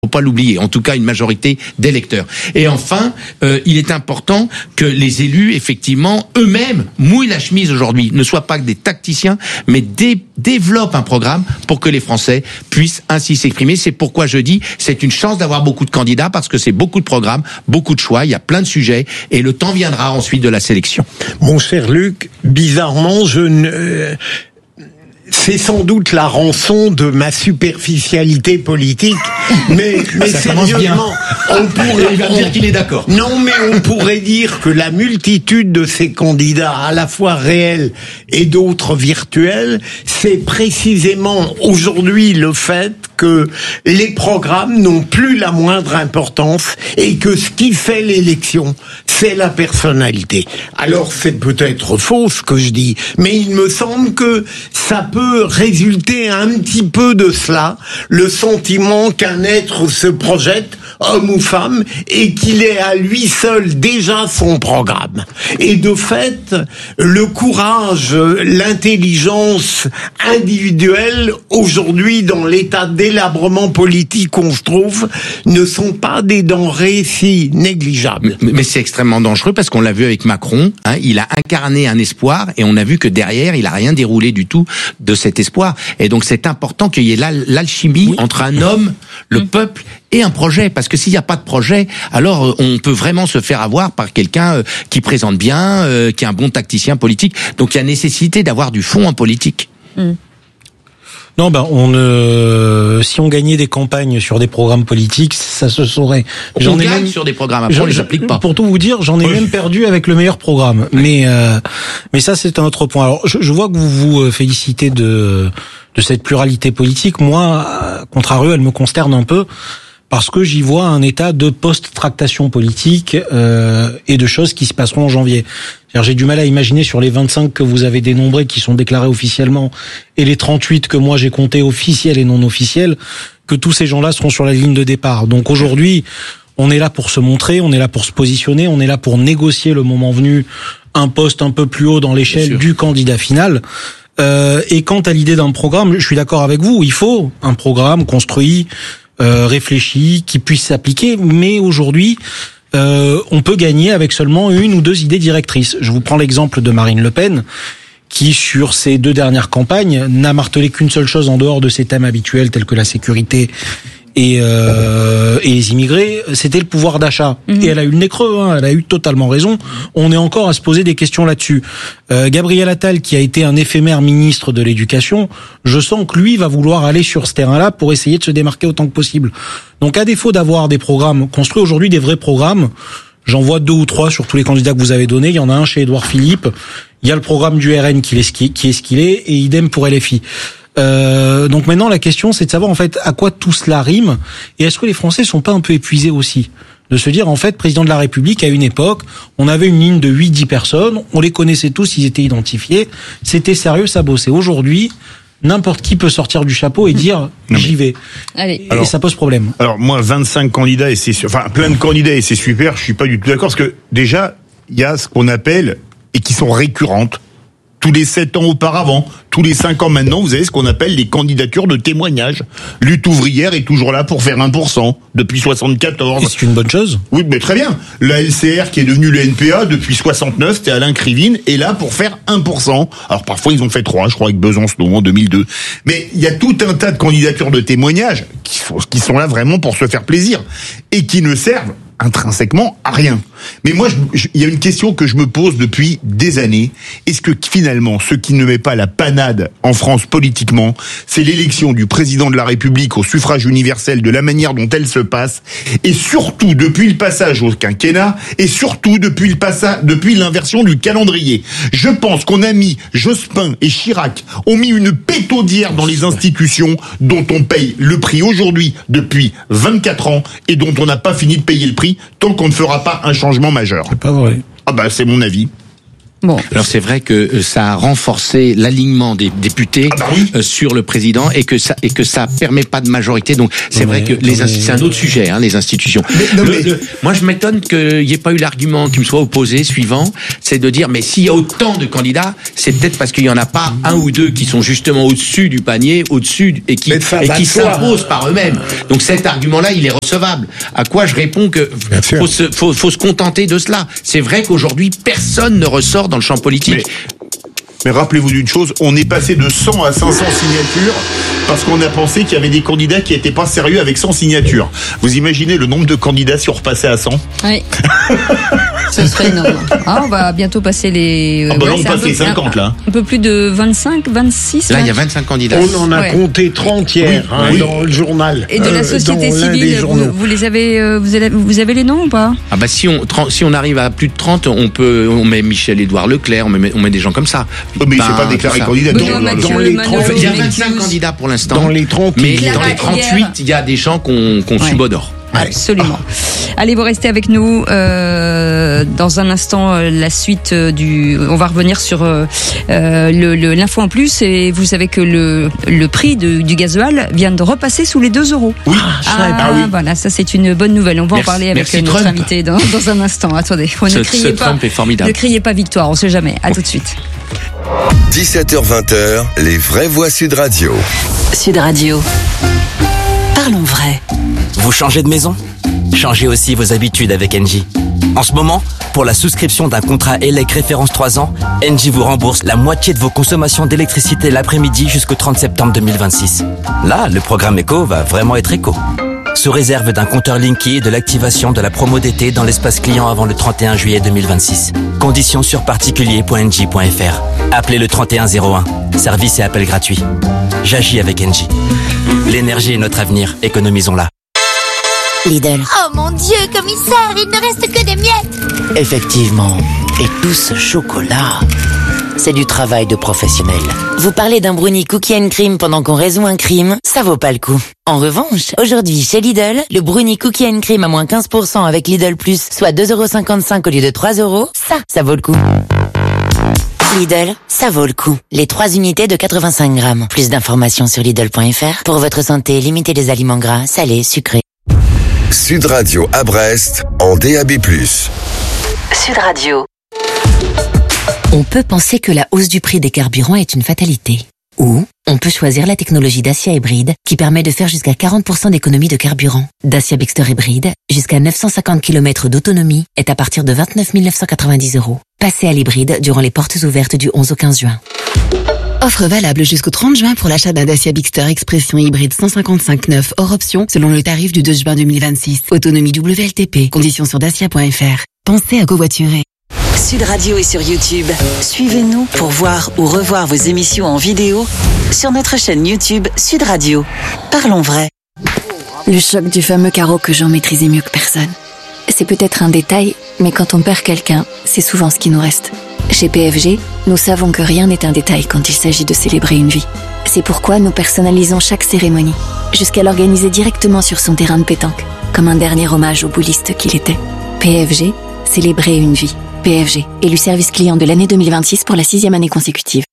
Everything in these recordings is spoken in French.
Faut pas l'oublier, en tout cas une majorité d'électeurs. Et enfin, il est important que les élus, effectivement, eux-mêmes mouillent la chemise aujourd'hui, ne soient pas que des tacticiens, mais développent un programme pour que les Français puissent ainsi s'exprimer. C'est pourquoi je dis, c'est une chance d'avoir beaucoup de candidats, parce que c'est beaucoup de programmes, beaucoup de choix, il y a plein de sujets, et le temps viendra ensuite de la sélection. Mon cher Luc, bizarrement, c'est sans doute la rançon de ma superficialité politique, mais sérieusement, il va dire qu'il est d'accord. Non, mais on pourrait dire que la multitude de ces candidats, à la fois réels et d'autres virtuels, c'est précisément aujourd'hui le fait que les programmes n'ont plus la moindre importance et que ce qui fait l'élection, c'est la personnalité. Alors c'est peut-être faux ce que je dis, mais il me semble que ça peut résulter un petit peu de cela, le sentiment qu'un être se projette, homme ou femme, et qu'il est à lui seul déjà son programme. Et de fait, le courage, l'intelligence individuelle, aujourd'hui dans l'état délabrement politique qu'on se trouve, ne sont pas des denrées si négligeables. Mais c'est extrêmement dangereux parce qu'on l'a vu avec Macron, il a incarné un espoir et on a vu que derrière, il a rien déroulé du tout de cet espoir. Et donc c'est important qu'il y ait l'alchimie entre un homme, le peuple et un projet, parce que s'il n'y a pas de projet, alors on peut vraiment se faire avoir par quelqu'un qui présente bien, qui est un bon tacticien politique. Donc il y a nécessité d'avoir du fond en politique. Non, si on gagnait des campagnes sur des programmes politiques, ça se saurait. On gagne sur des programmes, après on les applique pas. Pour tout vous dire, j'en ai même perdu avec le meilleur programme. Mais ça, c'est un autre point. Alors, je vois que vous vous félicitez de cette pluralité politique. Moi, à contrario, elle me consterne un peu, parce que j'y vois un état de post-tractation politique et de choses qui se passeront en janvier. C'est-à-dire, j'ai du mal à imaginer sur les 25 que vous avez dénombrés qui sont déclarés officiellement et les 38 que moi j'ai comptés officiels et non officiels, que tous ces gens-là seront sur la ligne de départ. Donc aujourd'hui, on est là pour se montrer, on est là pour se positionner, on est là pour négocier le moment venu un poste un peu plus haut dans l'échelle du candidat final. Et quant à l'idée d'un programme, je suis d'accord avec vous, il faut un programme construit, réfléchi, qui puisse s'appliquer, mais aujourd'hui, on peut gagner avec seulement une ou deux idées directrices. Je vous prends l'exemple de Marine Le Pen, qui, sur ces 2 dernières campagnes, n'a martelé qu'une seule chose en dehors de ses thèmes habituels, tels que la sécurité et les immigrés, c'était le pouvoir d'achat. Et elle a eu le nez creux, elle a eu totalement raison. On est encore à se poser des questions là-dessus. Gabriel Attal, qui a été un éphémère ministre de l'Éducation, je sens que lui va vouloir aller sur ce terrain-là pour essayer de se démarquer autant que possible. Donc à défaut d'avoir des programmes construits aujourd'hui, des vrais programmes, j'en vois 2 ou 3 sur tous les candidats que vous avez donnés. Il y en a un chez Édouard Philippe, il y a le programme du RN qui est ce qu'il est, et idem pour LFI. Donc maintenant la question c'est de savoir en fait à quoi tout cela rime, et est-ce que les Français sont pas un peu épuisés aussi de se dire en fait président de la République à une époque on avait une ligne de 8-10 personnes, on les connaissait tous, ils étaient identifiés, c'était sérieux, ça bossait. Aujourd'hui n'importe qui peut sortir du chapeau et dire j'y vais. Allez. Et ça pose problème. Alors moi 25 candidats et plein de candidats et c'est super, je suis pas du tout d'accord parce que déjà il y a ce qu'on appelle et qui sont récurrentes. Tous les 7 ans auparavant, tous les 5 ans maintenant, vous avez ce qu'on appelle les candidatures de témoignage. Lutte ouvrière est toujours là pour faire 1%, depuis 74. C'est une bonne chose. Oui, mais très bien. La LCR, qui est devenue le NPA depuis 69, c'était Alain Krivine, est là pour faire 1%. Alors parfois, ils ont fait 3, je crois, avec Besançon en 2002. Mais il y a tout un tas de candidatures de témoignage qui sont là vraiment pour se faire plaisir et qui ne servent intrinsèquement à rien. Mais moi, il y a une question que je me pose depuis des années. Est-ce que finalement, ce qui ne met pas la panade en France politiquement, c'est l'élection du président de la République au suffrage universel, de la manière dont elle se passe, et surtout depuis le passage au quinquennat, et surtout depuis l'inversion du calendrier. Je pense qu'on a mis Jospin et Chirac ont mis une pétaudière dans les institutions dont on paye le prix aujourd'hui depuis 24 ans et dont on n'a pas fini de payer le prix tant qu'on ne fera pas un changement majeur. C'est pas vrai. Ah bah c'est mon avis. Bon. Alors c'est vrai que ça a renforcé l'alignement des députés sur le président et que ça permet pas de majorité. Donc c'est vrai que c'est un autre sujet, les institutions. Moi je m'étonne qu'il n'y ait pas eu l'argument qui me soit opposé suivant, c'est de dire mais s'il y a autant de candidats, c'est peut-être parce qu'il y en a pas un ou deux qui sont justement au-dessus du panier, au-dessus et qui s'imposent par eux-mêmes. Donc cet argument-là, il est recevable. À quoi je réponds que faut se contenter de cela. C'est vrai qu'aujourd'hui personne ne ressort dans le champ politique. Mais rappelez-vous d'une chose, on est passé de 100 à 500 signatures parce qu'on a pensé qu'il y avait des candidats qui n'étaient pas sérieux avec 100 signatures. Vous imaginez le nombre de candidats si on repassait à 100 ? Oui. Ce serait énorme. On va bientôt passer les... là, on passe les 50, là. Un peu plus de 25, 26. Là, il y a 25 candidats. On en a compté 30 hier dans le journal. Et de la société civile, vous les avez, vous avez les noms ou pas ? Ah bah si on arrive à plus de 30, on met Michel-Édouard Leclerc, on met des gens comme ça. Mais c'est pas déclaré candidat. Il y a 25 candidats pour l'instant. Dans les 30, mais dans les 38, il y a des gens qu'on subodore. Absolument. Allez, vous restez avec nous. Dans un instant, la suite on va revenir sur l'info en plus. Et vous savez que le prix du gasoil vient de repasser sous les 2 €. Oui. Voilà, ça c'est une bonne nouvelle. On va en parler avec notre Trump. invité dans un instant. Attendez, Trump est formidable. Ne criez pas victoire, on sait jamais. À tout de suite. 17h-20h, les vraies voix Sud Radio. Sud Radio. Parlons vrai. Vous changez de maison ? Changez aussi vos habitudes avec Engie. En ce moment, pour la souscription d'un contrat ELEC référence 3 ans, Engie vous rembourse la moitié de vos consommations d'électricité l'après-midi jusqu'au 30 septembre 2026. Là, le programme éco va vraiment être éco. Sous réserve d'un compteur Linky et de l'activation de la promo d'été dans l'espace client avant le 31 juillet 2026. Conditions sur particulier.engie.fr. Appelez le 3101. Service et appel gratuit. J'agis avec Engie. L'énergie est notre avenir, économisons-la. Lidl. Oh mon Dieu, commissaire, il ne reste que des miettes. Effectivement. Et tout ce chocolat, c'est du travail de professionnel. Vous parlez d'un brownie cookie and cream pendant qu'on résout un crime, ça vaut pas le coup. En revanche, aujourd'hui chez Lidl, le brownie cookie and cream à moins 15% avec Lidl Plus, soit 2,55 € au lieu de 3 €, ça vaut le coup. Lidl, ça vaut le coup. Les 3 unités de 85 grammes. Plus d'informations sur Lidl.fr. Pour votre santé, limitez les aliments gras, salés, sucrés. Sud Radio à Brest, en DAB+. Sud Radio. On peut penser que la hausse du prix des carburants est une fatalité. Ou on peut choisir la technologie Dacia hybride qui permet de faire jusqu'à 40% d'économie de carburant. Dacia Bigster hybride, jusqu'à 950 km d'autonomie, est à partir de 29 990 €. Passez à l'hybride durant les portes ouvertes du 11 au 15 juin. Offre valable jusqu'au 30 juin pour l'achat d'un Dacia Bigster Expression hybride 155/9 hors option selon le tarif du 2 juin 2026. Autonomie WLTP. Conditions sur dacia.fr. Pensez à covoiturer. Sud Radio est sur YouTube. Suivez-nous pour voir ou revoir vos émissions en vidéo sur notre chaîne YouTube Sud Radio. Parlons vrai. Le choc du fameux carreau que j'en maîtrisais mieux que personne. C'est peut-être un détail, mais quand on perd quelqu'un, c'est souvent ce qui nous reste. Chez PFG, nous savons que rien n'est un détail quand il s'agit de célébrer une vie. C'est pourquoi nous personnalisons chaque cérémonie, jusqu'à l'organiser directement sur son terrain de pétanque, comme un dernier hommage au bouliste qu'il était. PFG, célébrer une vie. PFG, élu service client de l'année 2026 pour la 6e année consécutive.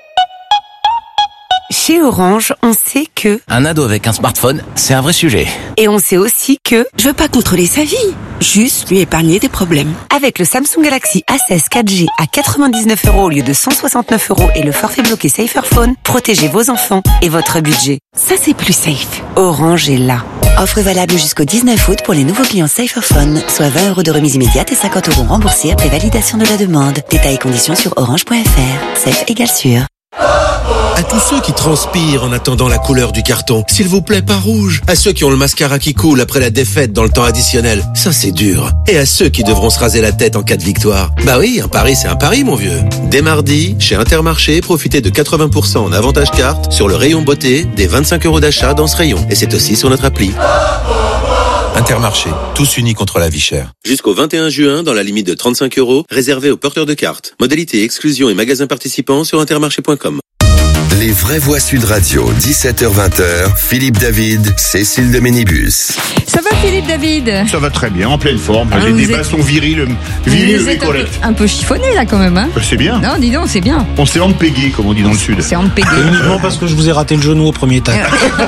Chez Orange, on sait que... Un ado avec un smartphone, c'est un vrai sujet. Et on sait aussi que... Je veux pas contrôler sa vie, juste lui épargner des problèmes. Avec le Samsung Galaxy A16 4G à 99 € au lieu de 169 € et le forfait bloqué Saferphone, protégez vos enfants et votre budget. Ça, c'est plus safe. Orange est là. Offre valable jusqu'au 19 août pour les nouveaux clients Saferphone, soit 20 € de remise immédiate et 50 € remboursés après validation de la demande. Détails et conditions sur orange.fr. Safe égale sûr. À tous ceux qui transpirent en attendant la couleur du carton, s'il vous plaît, pas rouge. À ceux qui ont le mascara qui coule après la défaite dans le temps additionnel, ça c'est dur. Et à ceux qui devront se raser la tête en cas de victoire. Bah oui, un pari c'est un pari, mon vieux. Dès mardi, chez Intermarché, profitez de 80% en avantage carte sur le rayon beauté, des 25 € d'achat dans ce rayon. Et c'est aussi sur notre appli. Intermarché, tous unis contre la vie chère. Jusqu'au 21 juin, dans la limite de 35 €, réservé aux porteurs de cartes. Modalité, exclusion et magasins participants sur intermarché.com. Les vraies voix Sud Radio, 17h-20h, Philippe David, Cécile de Ménibus. Ça va Philippe David? Ça va très bien, en pleine forme. Ah, J'ai vous des êtes- bastons virils, Vous et êtes Colette. un peu chiffonné là quand même, hein? C'est bien. Non, dis donc, c'est bien. On s'est empégué, comme on dit dans le sud. C'est empégué. Uniquement parce que je vous ai raté le genou au premier tas.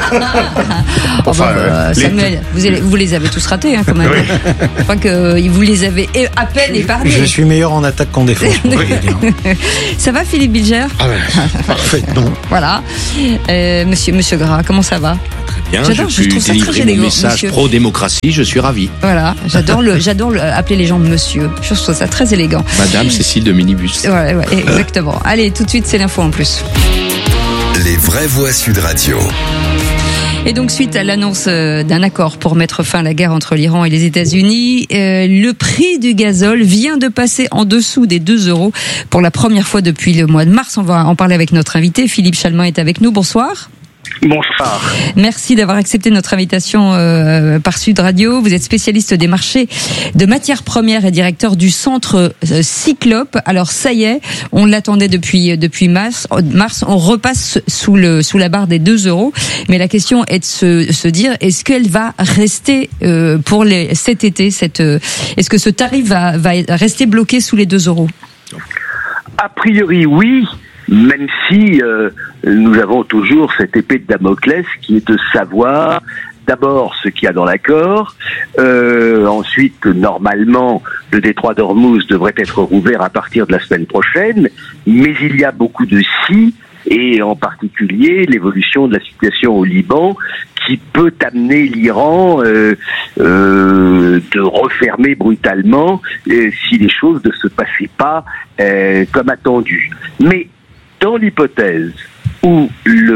Samuel, vous les avez tous ratés, hein, quand même. Je crois que vous les avez à peine épargnés. Je suis meilleur en attaque qu'en défense. je peux vous le dire. Ça va, Philippe Bilger? Ah ouais, parfait, non. Voilà. Monsieur Gras, comment ça va? Bien, J'adore, j'ai je trouve pu ça très délivrer mon élégant, message monsieur. pro-démocratie, je suis ravi. Voilà, j'adore appeler les gens monsieur. Je trouve ça très élégant. Madame Cécile de Minibus. Ouais, exactement. Allez, tout de suite, c'est l'info en plus. Les vraies voix Sud Radio. Et donc, suite à l'annonce d'un accord pour mettre fin à la guerre entre l'Iran et les États-Unis, le prix du gazole vient de passer en dessous des 2 € pour la première fois depuis le mois de mars. On va en parler avec notre invité. Philippe Chalmin est avec nous. Bonsoir. Bonsoir. Merci d'avoir accepté notre invitation par Sud Radio. Vous êtes spécialiste des marchés de matières premières et directeur du centre Cyclope. Alors ça y est, on l'attendait depuis mars. On repasse sous la barre des 2 €. Mais la question est de se dire, est-ce qu'elle va rester pour cet été? Est-ce que ce tarif va rester bloqué sous les 2 €? A priori, oui. Même si nous avons toujours cette épée de Damoclès qui est de savoir d'abord ce qu'il y a dans l'accord, ensuite normalement le détroit d'Ormuz devrait être rouvert à partir de la semaine prochaine, mais il y a beaucoup de si, et en particulier l'évolution de la situation au Liban qui peut amener l'Iran de refermer brutalement si les choses ne se passaient pas comme attendu. Mais dans l'hypothèse où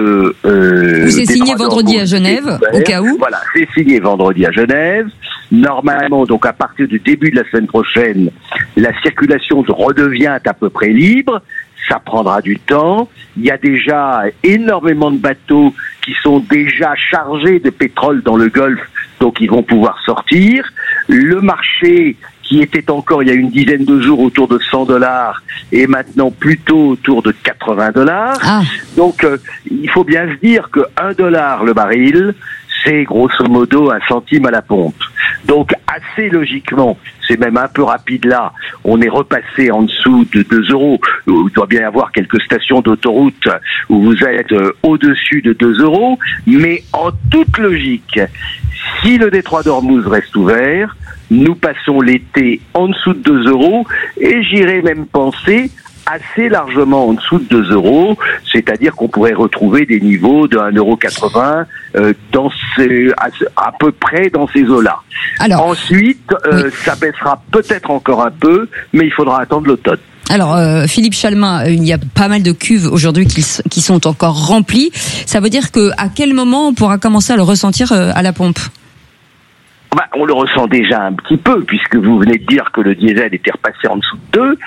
c'est signé vendredi à Genève, au cas où. Voilà, c'est signé vendredi à Genève. Normalement, donc à partir du début de la semaine prochaine, la circulation redevient à peu près libre. Ça prendra du temps. Il y a déjà énormément de bateaux qui sont déjà chargés de pétrole dans le Golfe, donc ils vont pouvoir sortir. Le marché qui était encore il y a une dizaine de jours autour de $100 est maintenant plutôt autour de $80. Ah. Donc il faut bien se dire que $1 le baril, c'est grosso modo 1 centime à la pompe. Donc assez logiquement, c'est même un peu rapide là, on est repassé en dessous de 2 €. Il doit bien y avoir quelques stations d'autoroute où vous êtes au-dessus de 2 €, mais en toute logique, si le détroit d'Ormuz reste ouvert, nous passons l'été en dessous de 2 € et j'irais même penser assez largement en dessous de 2 €, c'est-à-dire qu'on pourrait retrouver des niveaux de 1,80 € à peu près dans ces eaux-là. Alors, ensuite, ça baissera peut-être encore un peu, mais il faudra attendre l'automne. Alors, Philippe Chalmin, il y a pas mal de cuves aujourd'hui qui sont encore remplies. Ça veut dire à quel moment on pourra commencer à le ressentir à la pompe? On le ressent déjà un petit peu, puisque vous venez de dire que le diesel était repassé en dessous de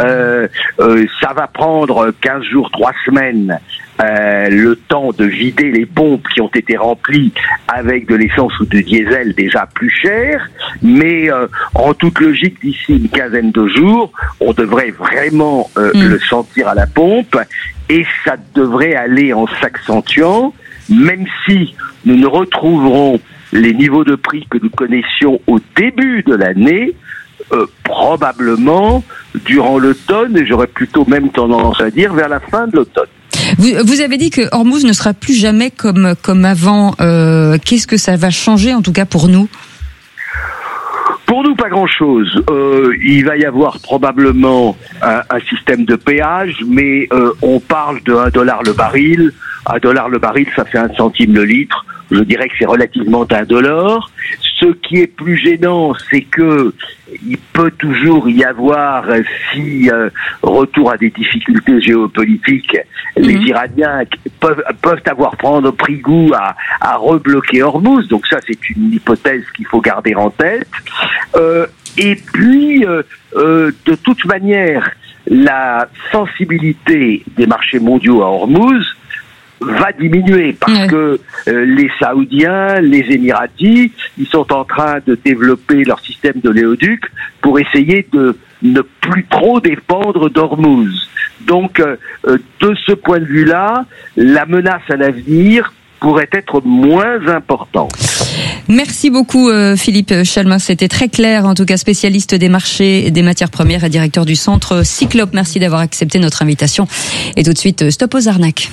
2. Ça va prendre 15 jours, 3 semaines, le temps de vider les pompes qui ont été remplies avec de l'essence ou du diesel déjà plus cher. Mais en toute logique, d'ici une quinzaine de jours, on devrait vraiment le sentir à la pompe. Et ça devrait aller en s'accentuant, même si nous ne retrouverons les niveaux de prix que nous connaissions au début de l'année, probablement durant l'automne, et j'aurais plutôt même tendance à dire vers la fin de l'automne. Vous avez dit que Ormuz ne sera plus jamais comme avant. Qu'est-ce que ça va changer, en tout cas pour nous? Pour nous, pas grand-chose. Il va y avoir probablement un système de péage, mais on parle de $1 le baril. $1 le baril, ça fait 1 centime le litre. Je dirais que c'est relativement $1. Ce qui est plus gênant, c'est que il peut toujours y avoir, si retour à des difficultés géopolitiques, les Iraniens peuvent avoir pris goût à rebloquer Ormuz. Donc ça, c'est une hypothèse qu'il faut garder en tête. Et puis, de toute manière, la sensibilité des marchés mondiaux à Ormuz va diminuer parce que les Saoudiens, les Émiratis, ils sont en train de développer leur système de léoduc pour essayer de ne plus trop dépendre d'Ormuz. Donc, de ce point de vue-là, la menace à l'avenir pourrait être moins important. Merci beaucoup Philippe Chalmin, c'était très clair, en tout cas spécialiste des marchés et des matières premières et directeur du centre Cyclope. Merci d'avoir accepté notre invitation. Et tout de suite, stop aux arnaques.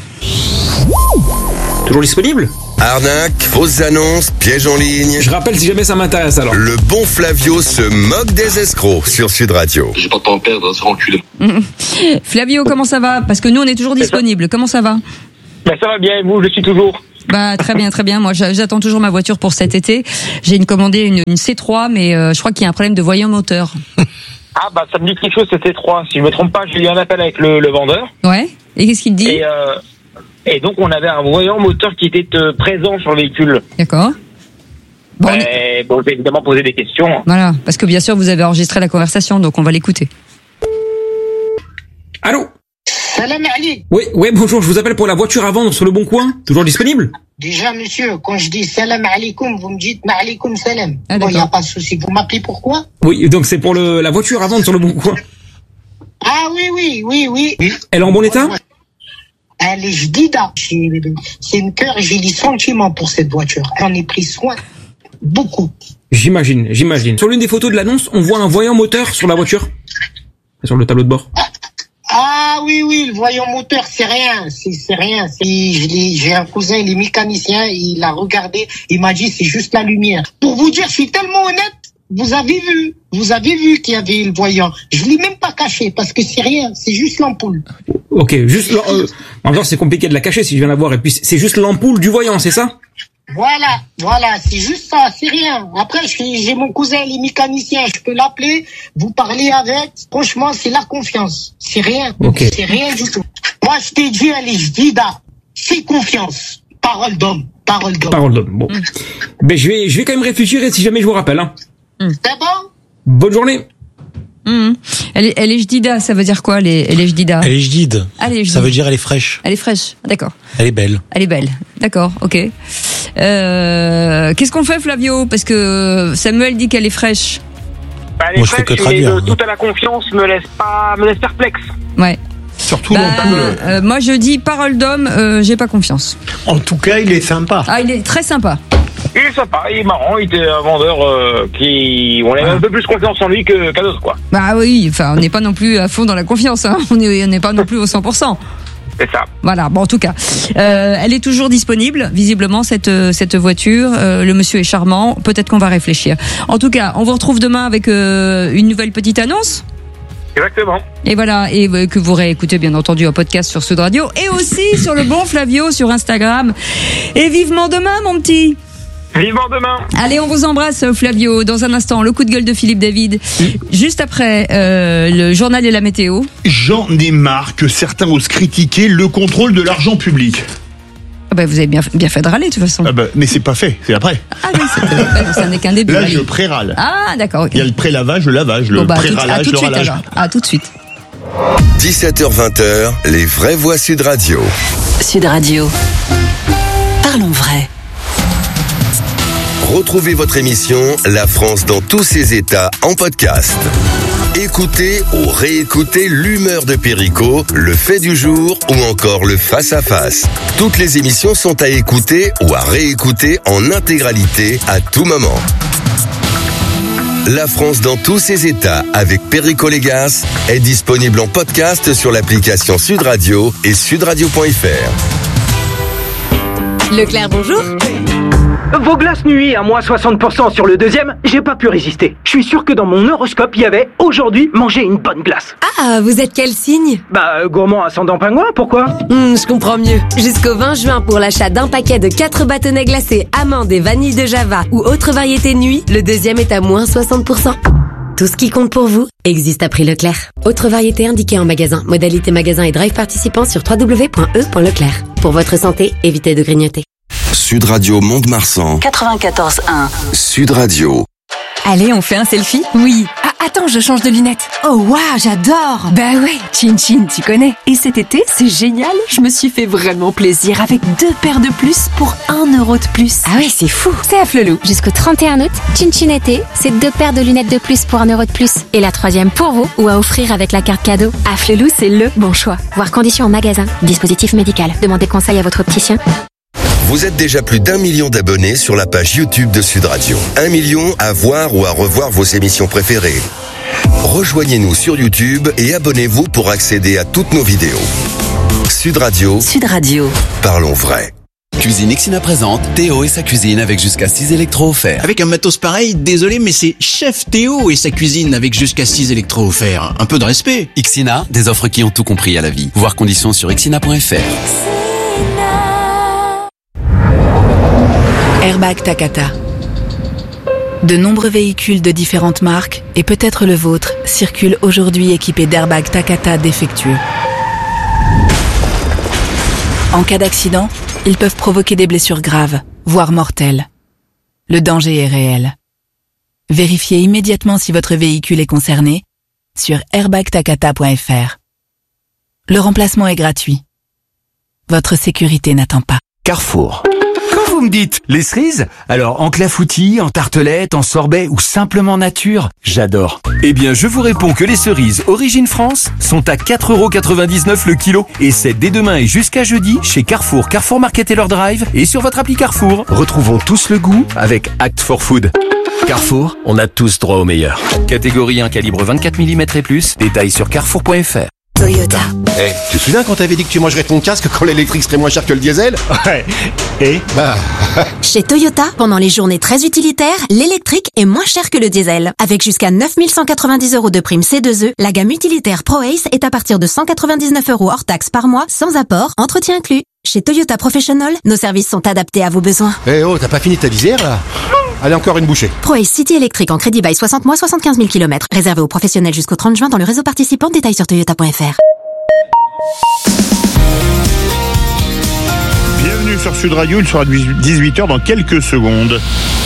Toujours disponible ? Arnaque, fausses annonces, pièges en ligne. Je rappelle si jamais ça m'intéresse alors. Le bon Flavio se moque des escrocs sur Sud Radio. J'ai pas de temps à perdre, c'est enculé. Flavio, comment ça va ? Parce que nous on est toujours disponible. Comment ça va ? Ben ça va bien, et vous, je suis toujours. Bah très bien, très bien. Moi j'attends toujours ma voiture pour cet été. J'ai commandé une C3, mais je crois qu'il y a un problème de voyant moteur. Ah bah ça me dit quelque chose, c'était 3. Si je me trompe pas, j'ai eu un appel avec le vendeur. Ouais. Et qu'est-ce qu'il dit ? Et donc on avait un voyant moteur qui était présent sur le véhicule. D'accord. Bon, bon, j'ai évidemment posé des questions. Voilà, parce que bien sûr vous avez enregistré la conversation, donc on va l'écouter. Allô ? Salam Ali. Oui, bonjour, je vous appelle pour la voiture à vendre sur le Bon Coin. Toujours disponible ? Déjà, monsieur, quand je dis salam alaikum, vous me dites ma'alaikum salam. Ah, bon, il n'y a pas de souci. Vous m'appelez pourquoi ? Oui, donc c'est pour la voiture à vendre sur le Bon Coin. Ah oui. Elle est en bon état ? Elle est jdida. C'est une cœur et j'ai des sentiments pour cette voiture. J'en ai pris soin. Beaucoup. J'imagine. Sur l'une des photos de l'annonce, on voit un voyant moteur sur la voiture. Sur le tableau de bord. Ah oui, le voyant moteur, c'est rien. J'ai un cousin, il est mécanicien, il a regardé, il m'a dit c'est juste la lumière. Pour vous dire, je suis tellement honnête, vous avez vu qu'il y avait le voyant. Je l'ai même pas caché parce que c'est rien, c'est juste l'ampoule. Ok, juste en genre c'est compliqué de la cacher si je viens la voir, et puis c'est juste l'ampoule du voyant, c'est ça ? Voilà, c'est juste ça, c'est rien. Après, j'ai mon cousin, il est mécanicien, je peux l'appeler, vous parler avec. Franchement, c'est la confiance. C'est rien. Okay. C'est rien du tout. Moi, je t'ai dit, allez, je dis, c'est confiance. Parole d'homme. Bon. Ben, je vais quand même réfléchir et si jamais je vous rappelle, hein. C'est bon ? Bonne journée. Elle est jdida, ça veut dire quoi, elle est jdida ? Elle est jdide. Ça veut dire elle est fraîche. Elle est fraîche, d'accord. Elle est belle. D'accord, ok. Qu'est-ce qu'on fait, Flavio ? Parce que Samuel dit qu'elle est fraîche. Elle est fraîche, mais tout à la confiance me laisse perplexe. Ouais. Surtout l'ampoule. Moi je dis parole d'homme, j'ai pas confiance. En tout cas, il est sympa. Ah, il est très sympa. Il est sympa, il est marrant, il était un vendeur on avait un peu plus confiance en lui qu'à d'autres, quoi. Bah oui, enfin on n'est pas non plus à fond dans la confiance, hein. On n'est pas non plus au 100%. C'est ça. Voilà, bon en tout cas, elle est toujours disponible, visiblement cette voiture. Le monsieur est charmant, peut-être qu'on va réfléchir. En tout cas, on vous retrouve demain avec une nouvelle petite annonce. Exactement. Et voilà, et que vous réécoutez bien entendu en podcast sur Sud Radio et aussi sur le bon Flavio sur Instagram. Et vivement demain, mon petit. Vivement demain. Allez, on vous embrasse, Flavio. Dans un instant, le coup de gueule de Philippe David. Juste après le journal et la météo. J'en ai marre que certains osent critiquer le contrôle de l'argent public. Ah bah, vous avez bien fait de râler de toute façon. Ah bah, mais c'est pas fait, c'est après. Ah oui, ça n'est qu'un début. Là, je pré-râle. Ah d'accord. Okay. Il y a le pré-lavage, le lavage, le pré-râlage, le râlage. À tout de suite. 17h-20h, les vraies voix Sud Radio. Sud Radio. Parlons vrai. Retrouvez votre émission La France dans tous ses états en podcast. Écoutez ou réécoutez l'humeur de Perico, le fait du jour ou encore le face-à-face. Toutes les émissions sont à écouter ou à réécouter en intégralité à tout moment. La France dans tous ses états avec Perico Légas est disponible en podcast sur l'application Sud Radio et sudradio.fr. Leclerc, bonjour. Vos glaces nuit à moins 60% sur le deuxième, j'ai pas pu résister. Je suis sûr que dans mon horoscope, il y avait aujourd'hui manger une bonne glace. Ah, vous êtes quel signe ? Gourmand ascendant pingouin, pourquoi ? Je comprends mieux. Jusqu'au 20 juin, pour l'achat d'un paquet de 4 bâtonnets glacés, amandes et vanille de Java ou autre variété nuit, le deuxième est à moins 60%. Tout ce qui compte pour vous existe à prix Leclerc. Autre variété indiquée en magasin. Modalité magasin et drive participant sur www.e.leclerc. Pour votre santé, évitez de grignoter. Sud Radio Mont-de-Marsan 94.1. Sud Radio. Allez, on fait un selfie ? Oui. Ah, attends, je change de lunettes. Oh, waouh, j'adore. Bah ouais, Chin Chin, tu connais. Et cet été, c'est génial. Je me suis fait vraiment plaisir avec 2 paires de plus pour 1 euro de plus. Ah ouais, c'est fou. C'est à Flelou. Jusqu'au 31 août, Chin Chin été, c'est 2 paires de lunettes de plus pour 1 euro de plus. Et la 3e pour vous ou à offrir avec la carte cadeau. À Flelou, c'est le bon choix. Voir conditions en magasin. Dispositif médical. Demandez conseil à votre opticien. Vous êtes déjà plus d'1 million d'abonnés sur la page YouTube de Sud Radio. 1 million à voir ou à revoir vos émissions préférées. Rejoignez-nous sur YouTube et abonnez-vous pour accéder à toutes nos vidéos. Sud Radio. Sud Radio. Parlons vrai. Cuisine Ixina présente Théo et sa cuisine avec jusqu'à 6 électros offerts. Avec un matos pareil, désolé, mais c'est Chef Théo et sa cuisine avec jusqu'à 6 électros offerts. Un peu de respect. Ixina, des offres qui ont tout compris à la vie. Voir conditions sur ixina.fr. Airbag Takata. De nombreux véhicules de différentes marques, et peut-être le vôtre, circulent aujourd'hui équipés d'airbags Takata défectueux. En cas d'accident, ils peuvent provoquer des blessures graves, voire mortelles. Le danger est réel. Vérifiez immédiatement si votre véhicule est concerné sur airbagtakata.fr. Le remplacement est gratuit. Votre sécurité n'attend pas. Carrefour. Quand vous me dites les cerises, alors en clafoutis, en tartelette, en sorbet ou simplement nature, j'adore. Eh bien, je vous réponds que les cerises Origine France sont à 4,99€ le kilo. Et c'est dès demain et jusqu'à jeudi chez Carrefour, Carrefour Market et leur drive et sur votre appli Carrefour. Retrouvons tous le goût avec Act for Food. Carrefour, on a tous droit au meilleur. Catégorie 1 calibre 24 mm et plus, détails sur carrefour.fr. Toyota. Tu te souviens quand t'avais dit que tu mangerais ton casque quand l'électrique serait moins cher que le diesel? Ouais. Et Chez Toyota, pendant les journées très utilitaires, l'électrique est moins cher que le diesel. Avec jusqu'à 9 190€ de prime C2E, la gamme utilitaire ProAce est à partir de 199€ hors taxe par mois, sans apport, entretien inclus. Chez Toyota Professional, nos services sont adaptés à vos besoins. oh, t'as pas fini ta lisière là? Allez, encore une bouchée. ProAce City électrique en crédit by 60 mois, 75 000 km. Réservé aux professionnels jusqu'au 30 juin dans le réseau participant. Détails sur toyota.fr. Bienvenue sur Sud Radio, il sera 18h dans quelques secondes.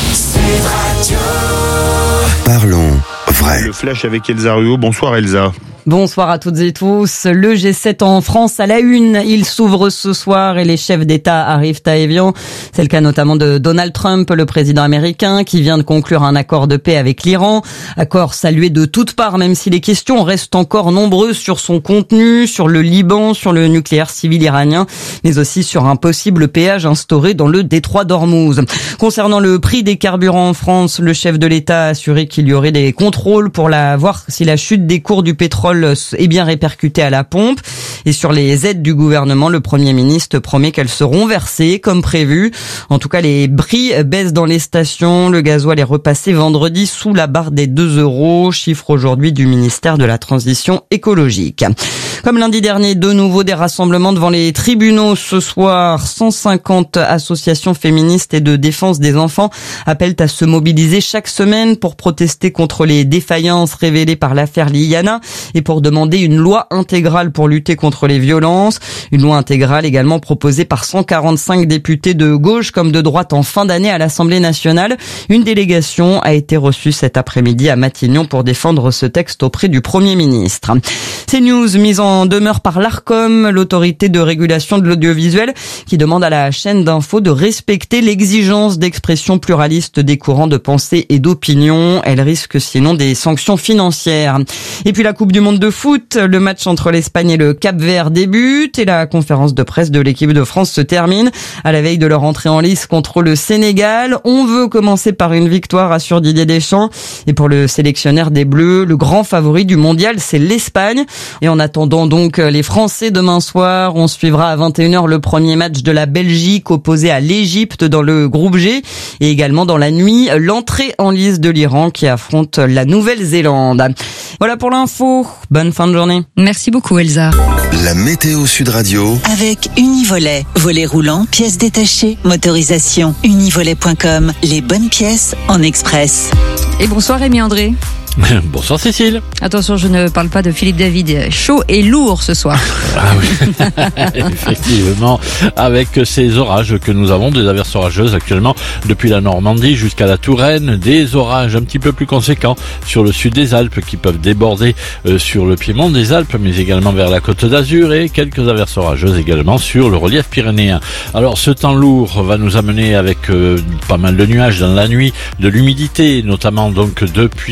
Parlons vrai. Le flash avec Elsa Ruot. Bonsoir Elsa. Bonsoir à toutes et tous. Le G7 en France à la une. Il s'ouvre ce soir et les chefs d'État arrivent à Évian. C'est le cas notamment de Donald Trump, le président américain, qui vient de conclure un accord de paix avec l'Iran. Accord salué de toutes parts, même si les questions restent encore nombreuses sur son contenu, sur le Liban, sur le nucléaire civil iranien, mais aussi sur un possible péage instauré dans le détroit d'Ormuz. Concernant le prix des carburants en France, le chef de l'État a assuré qu'il y aurait des contrôles pour voir si la chute des cours du pétrole est bien répercutée à la pompe. Et sur les aides du gouvernement, le Premier ministre promet qu'elles seront versées comme prévu. En tout cas, les prix baissent dans les stations. Le gasoil est repassé vendredi sous la barre des 2€, chiffre aujourd'hui du ministère de la Transition écologique. Comme lundi dernier, de nouveau des rassemblements devant les tribunaux ce soir. 150 associations féministes et de défense des enfants appellent à se mobiliser chaque semaine pour protester contre les défaillances révélées par l'affaire Liliana et pour demander une loi intégrale pour lutter contre les violences. Une loi intégrale également proposée par 145 députés de gauche comme de droite en fin d'année à l'Assemblée nationale. Une délégation a été reçue cet après-midi à Matignon pour défendre ce texte auprès du Premier ministre. CNews mise en demeure par l'Arcom, l'autorité de régulation de l'audiovisuel, qui demande à la chaîne d'info de respecter l'exigence d'expression pluraliste des courants de pensée et d'opinion. Elle risque sinon des sanctions financières. Et puis la Coupe du Monde de foot, le match entre l'Espagne et le Cap-Vert débute et la conférence de presse de l'équipe de France se termine à la veille de leur entrée en lice contre le Sénégal. On veut commencer par une victoire, assure Didier Deschamps. Et pour le sélectionneur des Bleus, le grand favori du mondial, c'est l'Espagne. Et en attendant donc les Français demain soir, on suivra à 21h le premier match de la Belgique opposé à l'Égypte dans le groupe G. Et également dans la nuit, l'entrée en lice de l'Iran qui affronte la Nouvelle-Zélande. Voilà pour l'info. Bonne fin de journée. Merci beaucoup Elsa. La météo Sud Radio. Avec Univolet. Volet roulant, pièces détachées, motorisation. Univolet.com. Les bonnes pièces en express. Et bonsoir Rémi André. Bonsoir Cécile. Attention, je ne parle pas de Philippe David. Chaud et lourd ce soir. Ah oui, effectivement, avec ces orages que nous avons, des averses orageuses actuellement depuis la Normandie jusqu'à la Touraine, des orages un petit peu plus conséquents sur le sud des Alpes qui peuvent déborder sur le piémont des Alpes, mais également vers la Côte d'Azur et quelques averses orageuses également sur le relief pyrénéen. Alors ce temps lourd va nous amener avec pas mal de nuages dans la nuit, de l'humidité, notamment donc depuis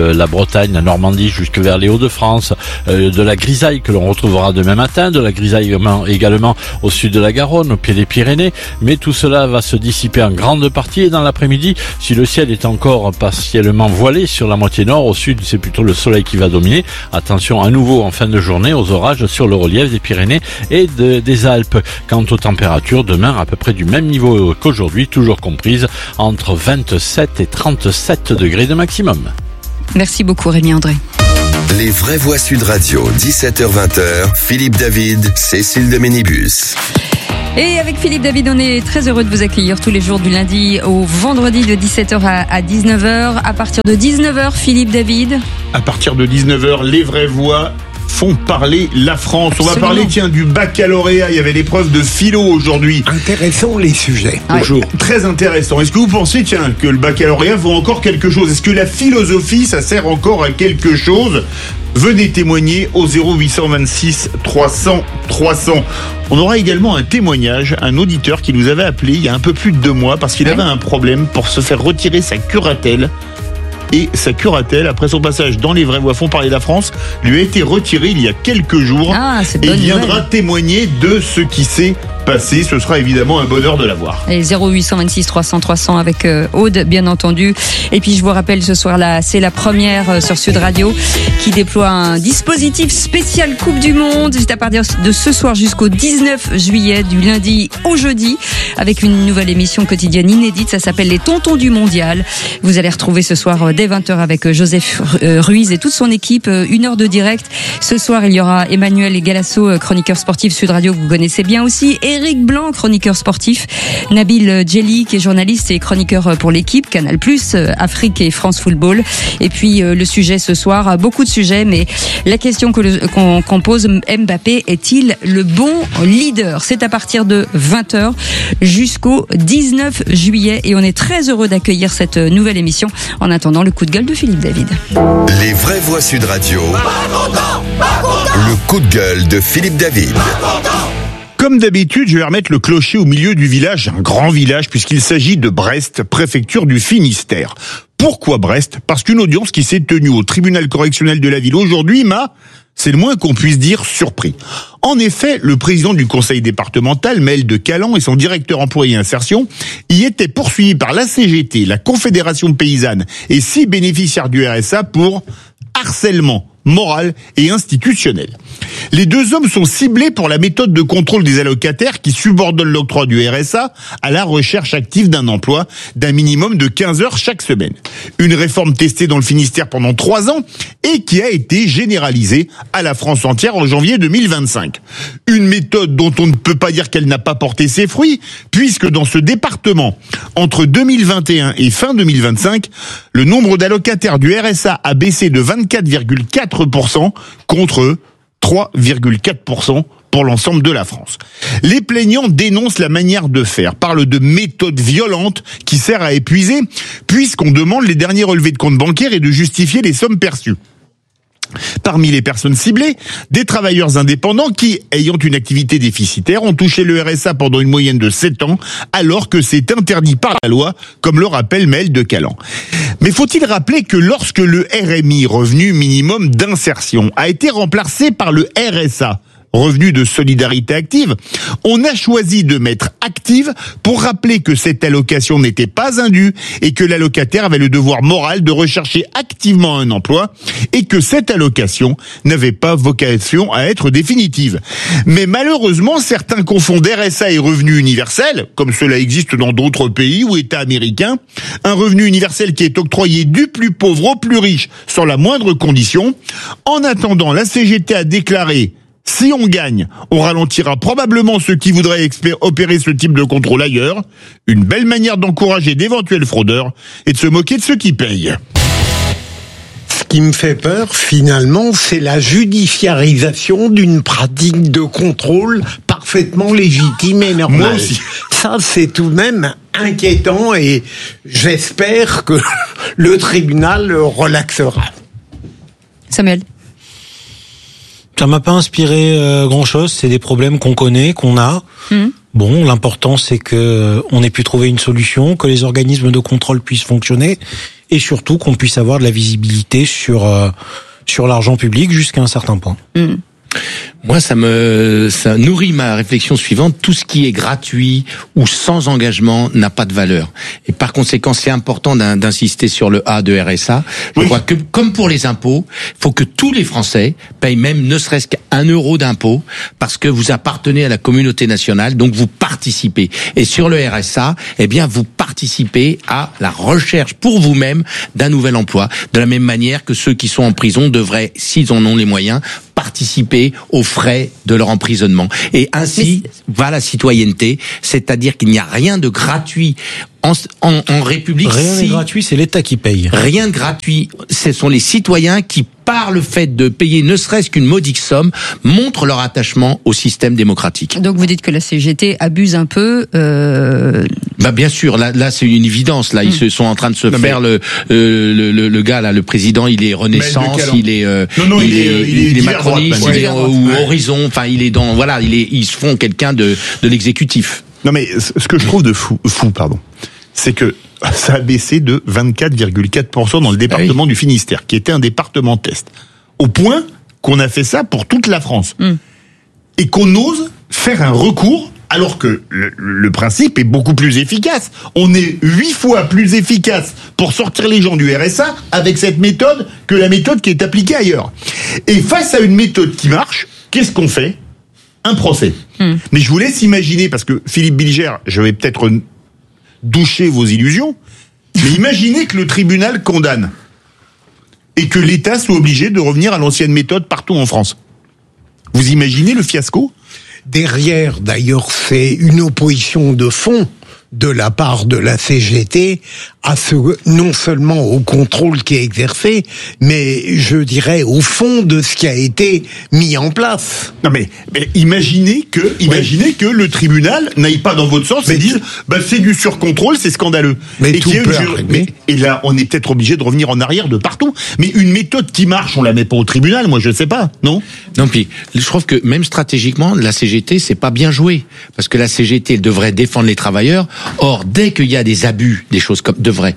la Bretagne, la Normandie jusque vers les Hauts-de-France, de la grisaille que l'on retrouvera demain matin, de la grisaille également au sud de la Garonne, au pied des Pyrénées, mais tout cela va se dissiper en grande partie et dans l'après-midi, si le ciel est encore partiellement voilé sur la moitié nord, au sud c'est plutôt le soleil qui va dominer. Attention à nouveau en fin de journée aux orages sur le relief des Pyrénées et des Alpes. Quant aux températures, demain à peu près du même niveau qu'aujourd'hui, toujours comprises entre 27 et 37 degrés de maximum. Merci beaucoup Rémi André. Les vraies voix Sud Radio, 17h-20h, Philippe David, Cécile de Ménibus. Et avec Philippe David, on est très heureux de vous accueillir tous les jours du lundi au vendredi de 17h à 19h. À partir de 19h, Philippe David. À partir de 19h, les vraies voix font parler la France. On va parler, du baccalauréat. Il y avait l'épreuve de philo aujourd'hui. Intéressants les sujets. Bonjour. Très intéressant. Est-ce que vous pensez, que le baccalauréat vaut encore quelque chose? Est-ce que la philosophie, ça sert encore à quelque chose? Venez témoigner au 0826 300 300. On aura également un témoignage, un auditeur qui nous avait appelé il y a un peu plus de 2 mois parce qu'il avait un problème pour se faire retirer sa curatelle. Et sa curatelle, après son passage dans Les Vraies Voix font parler la France, lui a été retirée il y a quelques jours. Et il viendra témoigner de ce qui s'est passé. Ce sera évidemment un bonheur de la voir. Et 0826 300 300 avec Aude, bien entendu. Et puis je vous rappelle, ce soir-là, c'est la première sur Sud Radio qui déploie un dispositif spécial Coupe du Monde. C'est à partir de ce soir jusqu'au 19 juillet, du lundi au jeudi, avec une nouvelle émission quotidienne inédite. Ça s'appelle Les Tontons du Mondial. Vous allez retrouver ce soir dès 20h avec Joseph Ruiz et toute son équipe, 1 heure de direct. Ce soir, il y aura Emmanuel Galasso, chroniqueur sportif Sud Radio, que vous connaissez bien aussi. Éric Blanc, chroniqueur sportif. Nabil Djeli, qui est journaliste et chroniqueur pour l'équipe, Canal+, Afrique et France Football. Et puis, le sujet ce soir, beaucoup de sujets, mais la question qu'on pose, Mbappé est-il le bon leader? C'est à partir de 20h jusqu'au 19 juillet. Et on est très heureux d'accueillir cette nouvelle émission. En attendant, le coup de gueule de Philippe David. Les vraies voix Sud Radio. Le coup de gueule de Philippe David. Comme d'habitude, je vais remettre le clocher au milieu du village, un grand village, puisqu'il s'agit de Brest, préfecture du Finistère. Pourquoi Brest? Parce qu'une audience qui s'est tenue au tribunal correctionnel de la ville aujourd'hui c'est le moins qu'on puisse dire, surpris. En effet, le président du conseil départemental, Maël de Calan, et son directeur employé insertion y étaient poursuivis par la CGT, la Confédération paysanne et 6 bénéficiaires du RSA pour harcèlement moral et institutionnel. Les 2 hommes sont ciblés pour la méthode de contrôle des allocataires qui subordonnent l'octroi du RSA à la recherche active d'un emploi d'un minimum de 15 heures chaque semaine. Une réforme testée dans le Finistère pendant 3 ans et qui a été généralisée à la France entière en janvier 2025. Une méthode dont on ne peut pas dire qu'elle n'a pas porté ses fruits, puisque dans ce département, entre 2021 et fin 2025, le nombre d'allocataires du RSA a baissé de 24,4% contre 3,4% pour l'ensemble de la France. Les plaignants dénoncent la manière de faire, parlent de méthode violente qui sert à épuiser, puisqu'on demande les derniers relevés de compte bancaire et de justifier les sommes perçues. Parmi les personnes ciblées, des travailleurs indépendants qui, ayant une activité déficitaire, ont touché le RSA pendant une moyenne de 7 ans, alors que c'est interdit par la loi, comme le rappelle Maël de Calan. Mais faut-il rappeler que lorsque le RMI, revenu minimum d'insertion, a été remplacé par le RSA, revenu de solidarité active, on a choisi de mettre active pour rappeler que cette allocation n'était pas indue et que l'allocataire avait le devoir moral de rechercher activement un emploi et que cette allocation n'avait pas vocation à être définitive. Mais malheureusement, certains confondent RSA et revenu universel, comme cela existe dans d'autres pays ou États américains, un revenu universel qui est octroyé du plus pauvre au plus riche sans la moindre condition. En attendant, la CGT a déclaré: si on gagne, on ralentira probablement ceux qui voudraient opérer ce type de contrôle ailleurs. Une belle manière d'encourager d'éventuels fraudeurs et de se moquer de ceux qui payent. Ce qui me fait peur, finalement, c'est la judiciarisation d'une pratique de contrôle parfaitement légitime et normale. Moi aussi. Ça, c'est tout de même inquiétant et j'espère que le tribunal relaxera. Samuel. Ça m'a pas inspiré grand-chose. C'est des problèmes qu'on connaît, qu'on a. Bon, l'important c'est que on ait pu trouver une solution, que les organismes de contrôle puissent fonctionner et surtout qu'on puisse avoir de la visibilité sur l'argent public jusqu'à un certain point. Moi, ça nourrit ma réflexion suivante. Tout ce qui est gratuit ou sans engagement n'a pas de valeur. Et par conséquent, c'est important d'insister sur le A de RSA. Je crois que, comme pour les impôts, il faut que tous les Français payent même ne serait-ce qu'1 euro d'impôt parce que vous appartenez à la communauté nationale, donc vous participez. Et sur le RSA, eh bien, vous participez à la recherche pour vous-même d'un nouvel emploi. De la même manière que ceux qui sont en prison devraient, s'ils en ont les moyens, participer aux frais de leur emprisonnement. Et ainsi va la citoyenneté, c'est-à-dire qu'il n'y a rien de gratuit en République. Rien n'est gratuit, c'est l'État qui paye. Rien de gratuit, ce sont les citoyens qui, par le fait de payer ne serait-ce qu'une modique somme, montrent leur attachement au système démocratique. Donc vous dites que la CGT abuse un peu. Bah bien sûr, là c'est une évidence. Là, ils sont en train de se faire le gars là, le président, il est Renaissance, il est il est macroniste, il est ou Horizon. Enfin, il est dans ils se font quelqu'un de l'exécutif. Non mais ce que je trouve de fou, c'est que ça a baissé de 24,4% dans le département du Finistère, qui était un département test. Au point qu'on a fait ça pour toute la France. Et qu'on ose faire un recours, alors que le principe est beaucoup plus efficace. On est 8 fois plus efficace pour sortir les gens du RSA avec cette méthode que la méthode qui est appliquée ailleurs. Et face à une méthode qui marche, qu'est-ce qu'on fait ? Un procès. Mais je vous laisse imaginer, parce que Philippe Bilger, je vais peut-être doucher vos illusions, mais imaginez que le tribunal condamne et que l'État soit obligé de revenir à l'ancienne méthode partout en France. Vous imaginez le fiasco ? Derrière, d'ailleurs, c'est une opposition de fond de la part de la CGT à non seulement au contrôle qui est exercé, mais je dirais au fond de ce qui a été mis en place. Non mais imaginez que le tribunal n'aille pas dans votre sens et dise c'est du surcontrôle, c'est scandaleux. Mais tout peut arriver. Et là, on est peut-être obligé de revenir en arrière de partout. Mais une méthode qui marche, on la met pas au tribunal, moi je sais pas, non ? Non, puis je trouve que même stratégiquement, la CGT c'est pas bien joué, parce que la CGT elle devrait défendre les travailleurs. Or, dès qu'il y a des abus, des choses comme dès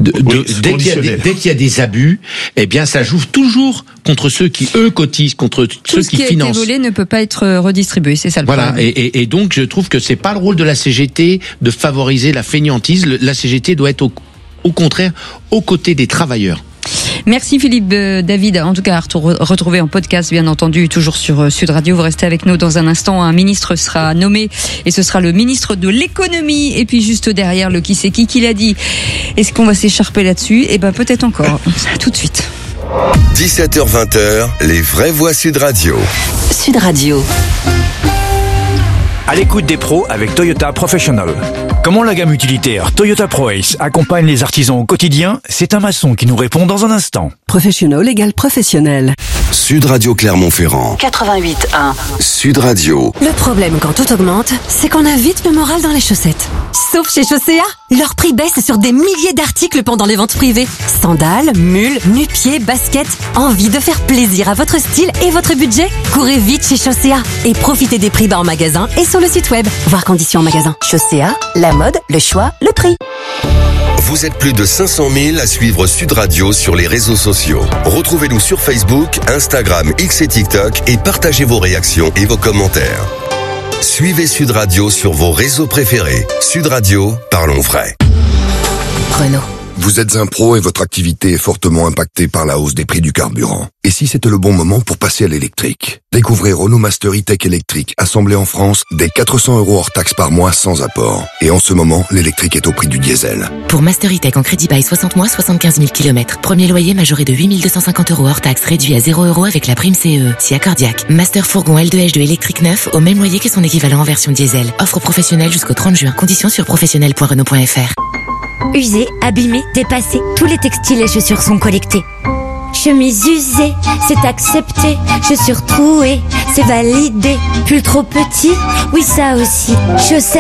qu'il y a des abus, eh bien, ça joue toujours contre ceux qui eux cotisent, contre ceux qui financent. Tout ce qui a été volé ne peut pas être redistribué, c'est ça le problème. Voilà, et donc je trouve que c'est pas le rôle de la CGT de favoriser la fainéantise. La CGT doit être au contraire aux côtés des travailleurs. Merci Philippe David, en tout cas retrouvé en podcast bien entendu, toujours sur Sud Radio. Vous restez avec nous dans un instant, un ministre sera nommé et ce sera le ministre de l'économie, et puis juste derrière le qui c'est qui l'a dit. Est-ce qu'on va s'écharper là-dessus ? Eh ben peut-être encore, tout de suite. 17h-20h, les vraies voix Sud Radio. Sud Radio. À l'écoute des pros avec Toyota Professional. Comment la gamme utilitaire Toyota ProAce accompagne les artisans au quotidien ? C'est un maçon qui nous répond dans un instant. Professional égale professionnel. Sud Radio Clermont-Ferrand. 88.1. Sud Radio. Le problème quand tout augmente, c'est qu'on a vite le moral dans les chaussettes. Sauf chez Chaussea. Leur prix baisse sur des milliers d'articles pendant les ventes privées. Sandales, mules, nu-pieds, baskets. Envie de faire plaisir à votre style et votre budget ? Courez vite chez Chaussea et profitez des prix bas en magasin et sur le site web. Voir conditions en magasin. Chaussea, la mode, le choix, le prix. Vous êtes plus de 500 000 à suivre Sud Radio sur les réseaux sociaux. Retrouvez-nous sur Facebook, Instagram, X et TikTok et partagez vos réactions et vos commentaires. Suivez Sud Radio sur vos réseaux préférés. Sud Radio, parlons vrai. Renault. Vous êtes un pro et votre activité est fortement impactée par la hausse des prix du carburant. Et si c'était le bon moment pour passer à l'électrique ? Découvrez Renault Master E-Tech électrique, assemblé en France, dès 400 € hors taxe par mois sans apport. Et en ce moment, l'électrique est au prix du diesel. Pour Master E-Tech en crédit bail 60 mois, 75 000 km. Premier loyer majoré de 8 250 € hors taxe, réduit à 0 € avec la prime CE. Si accordiaque. Master fourgon L2H2 électrique neuf, au même loyer que son équivalent en version diesel. Offre professionnelle jusqu'au 30 juin. Conditions sur professionnel.renault.fr. Usés, abîmés, dépassés, tous les textiles et chaussures sont collectés. Chemise usée, c'est accepté. Chaussures trouées, c'est validé. Pull trop petit, oui ça aussi. Chaussettes